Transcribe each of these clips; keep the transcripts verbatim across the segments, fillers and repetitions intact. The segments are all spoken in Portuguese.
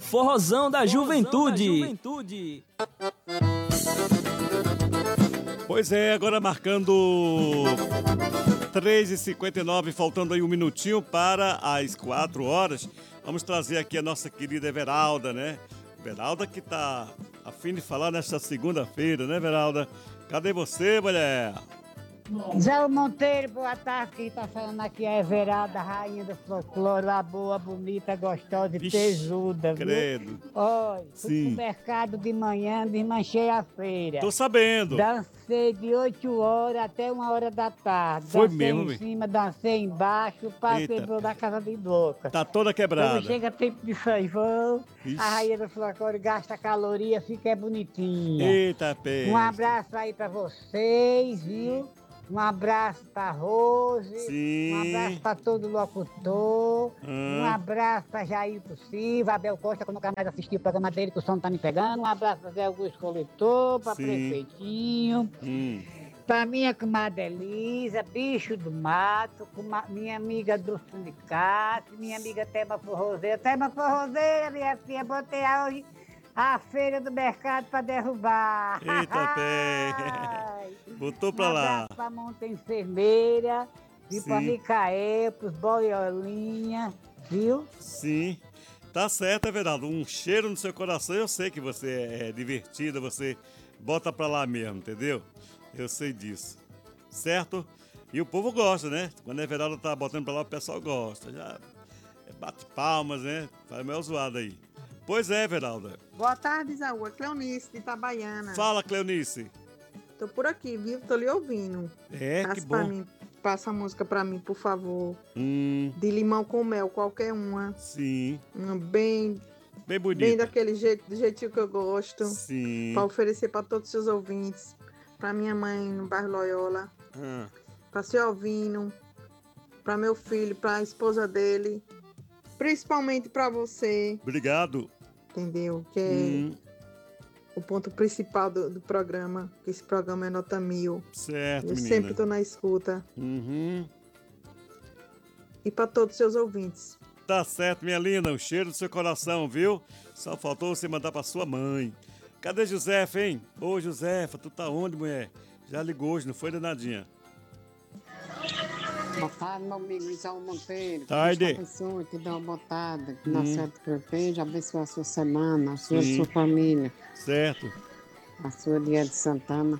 Forrozão da Juventude. Da Juventude. Pois é, agora marcando três e cinquenta e nove, faltando aí um minutinho para as quatro horas. Vamos trazer aqui a nossa querida Everalda, né? Everalda que tá a fim de falar nesta segunda-feira, né, Everalda? Cadê você, mulher? Zé Monteiro, boa tarde. Quem tá falando aqui é a Everalda, rainha do folclore, a boa, bonita, gostosa e Vixe, tesuda, viu? credo. Olha, fui Sim. pro mercado de manhã, desmanchei a feira. Tô sabendo. Dancei de oito horas até uma hora da tarde. Foi dancei mesmo, em velho? cima, dancei embaixo, passei Eita. por da casa de boca. Tá toda quebrada. Quando chega tempo de saivão, Ixi. a rainha do folclore gasta caloria, fica bonitinha. Eita, pé. Um abraço aí pra vocês, viu? Um abraço pra Rose. Sim. Um abraço pra todo locutor. Hum. Um abraço pra Jair Silva, Abel Costa, que eu nunca mais assisti o programa dele, que o som não tá me pegando. Um abraço pra Zé Augusto Coletor, pra Sim. Prefeitinho. Hum. Pra minha comadre Elisa, bicho do mato, com ma- minha amiga do sindicato, minha amiga Tema Forrozeira. Tema Forrozeira, minha filha, botei hoje a feira do mercado pra derrubar. Eita, pé. Ai. Botou pra Um lá. abraço pra Monta Enfermeira, viu? Pra Sim. Micael, pros Boiolinha, viu? Sim. Tá certo, Everaldo. Um cheiro no seu coração. Eu sei que você é divertida, você bota pra lá mesmo, entendeu? Eu sei disso. Certo? E o povo gosta, né? Quando a Everaldo tá botando pra lá, o pessoal gosta. Já bate palmas, né? Faz meio zoado aí. Pois é, Everalda. Boa tarde, Isaú. É Cleonice, de Itabaiana. Fala, Cleonice. Tô por aqui, viu? Tô lhe ouvindo. É, Passa que pra bom. mim, passa a música pra mim, por favor. Hum, De limão com mel, qualquer uma. sim. Uma bem, Bem bonita. bem daquele jeito, do jeitinho que eu gosto. Sim. Pra oferecer pra todos os seus ouvintes. Pra minha mãe no bairro Loyola. Ah, Pra seu Alvino. Pra meu filho, pra esposa dele. Principalmente pra você, obrigado. entendeu? Que é Hum, o ponto principal do, do programa. Que esse programa é nota mil. certo, Eu menina. sempre tô na escuta. Uhum. E para todos os seus ouvintes. Tá certo, minha linda. Um cheiro do seu coração, viu? Só faltou você mandar pra sua mãe. Cadê Josefa, hein? Ô, Josefa, tu tá onde, mulher? Já ligou hoje, não foi, danadinha? Boa tarde, meu amigo Isaú Monteiro. Tarde. Esta pessoa que dá uma botada, que Hum. dá certo que eu vejo, abençoe a sua semana, a sua, Sim. sua família, Certo. a sua dia de Santana.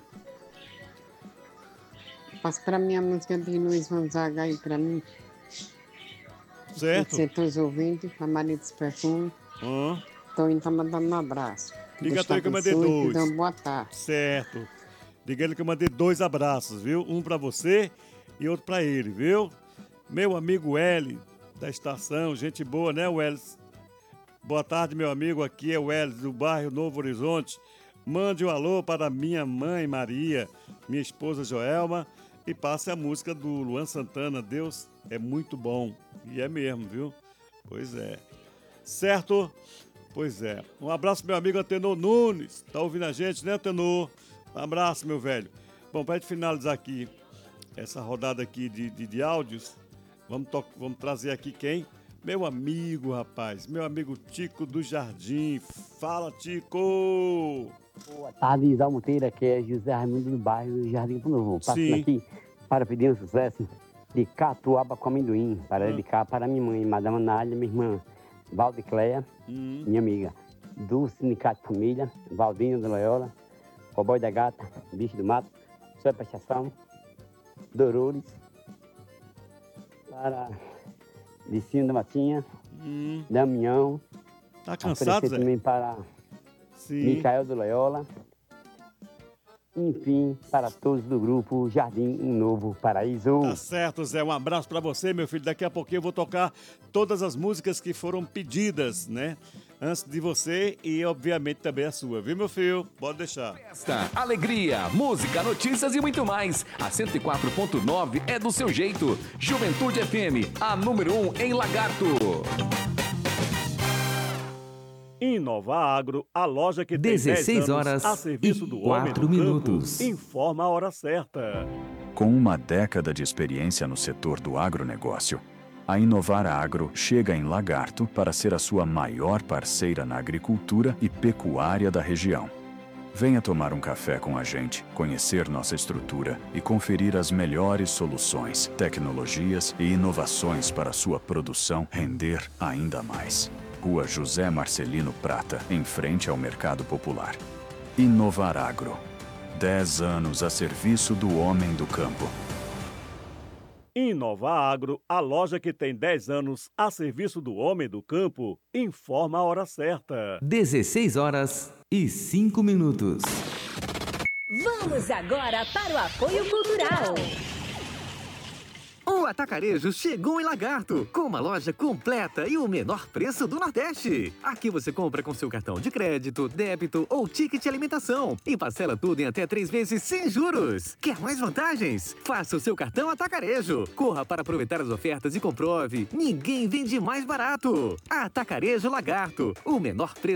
Passa pra mim a música de Luiz Gonzaga aí pra mim. Certo. Você todos ouvindo, a Maria dos Perfumes. Hã? Tô indo tá mandando um abraço. Liga Desta aí que eu mandei pessoa e dois. que dá uma boa tarde. Certo. Diga ele que eu mandei dois abraços, viu? Um pra você e outro pra ele, viu? Meu amigo L, da estação, gente boa, né, Welles? Boa tarde, meu amigo. Aqui é o Welles, do bairro Novo Horizonte. Mande um alô para minha mãe Maria, minha esposa Joelma, e passe a música do Luan Santana. Deus é muito bom. E é mesmo, viu? Pois é. Certo? Pois é. Um abraço, meu amigo Antenor Nunes. Tá ouvindo a gente, né, Antenor? Um abraço, meu velho. Bom, pra gente finalizar aqui essa rodada aqui de, de, de áudios, vamos, to- vamos trazer aqui quem? Meu amigo, rapaz. Meu amigo Tico do Jardim. Fala, Tico! Boa tarde, Isaú Monteiro, aqui é José Raimundo do bairro Jardim do Novo. Passando Sim. aqui para pedir um sucesso de catuaba com amendoim, para Ah. dedicar para minha mãe, Madame Anália, minha irmã Valdicléia, Hum, minha amiga do Sindicato de Família, Valdinho do Loyola, Cowboy da Gata, Bicho do Mato, Sua Prestação, Dolores, para Licinho da Matinha, hum. Damião, Tá cansado, oferecer Zé? também para Sim. Micael do Loyola. Enfim, para todos do grupo Jardim Um Novo Paraíso. Tá certo, Zé. Um abraço pra você, meu filho. Daqui a pouquinho eu vou tocar todas as músicas que foram pedidas, né? Antes de você e, obviamente, também a sua, viu, meu filho? Pode deixar. Festa, alegria, música, notícias e muito mais. A cento e quatro ponto nove é do seu jeito. Juventude F M, a número um em Lagarto. Inova Agro, a loja que tem dezesseis dez anos horas a serviço e do homem quatro do campo, minutos. informa a hora certa. Com uma década de experiência no setor do agronegócio, A Inovar Agro chega em Lagarto para ser a sua maior parceira na agricultura e pecuária da região. Venha tomar um café com a gente, conhecer nossa estrutura e conferir as melhores soluções, tecnologias e inovações para sua produção render ainda mais. Rua José Marcelino Prata, em frente ao Mercado Popular. Inovar Agro. Dez anos a serviço do homem do campo. Inovar Agro, a loja que tem dez anos a serviço do homem do campo, informa a hora certa. dezesseis horas e cinco minutos. Vamos agora para o apoio cultural. O Atacarejo chegou em Lagarto, com uma loja completa e o menor preço do Nordeste. Aqui você compra com seu cartão de crédito, débito ou ticket de alimentação e parcela tudo em até três vezes sem juros. Quer mais vantagens? Faça o seu cartão Atacarejo. Corra para aproveitar as ofertas e comprove. Ninguém vende mais barato. Atacarejo Lagarto, o menor preço